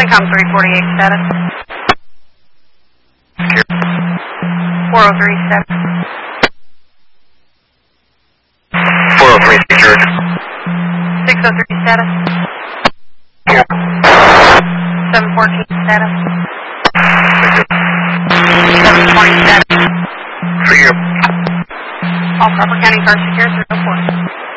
Income 348 status. 403 status. 403 secured. 603 status. 714 status. 720 status. For you. All Crawford County cars secure 304.